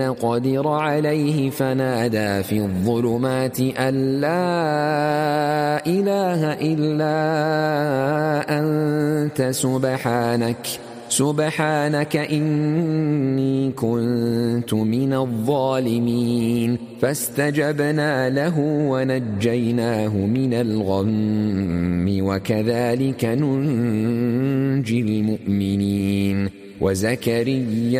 قدر عليه فنادى في الظلمات أن لا إله إلا أنت سبحانك إني كنت من الظالمين فاستجبنا له ونجيناه من الغم وكذلك ننجي المؤمنين وزكريا